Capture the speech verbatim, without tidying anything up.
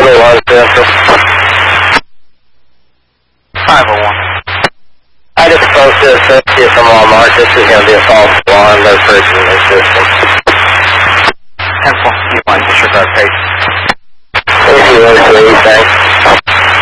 oh one Central. five oh one. I just spoke to a associate from Walmart. This is going to be a false alarm. No person in the system. ten four, you want disregard page. If you would, please, thanks.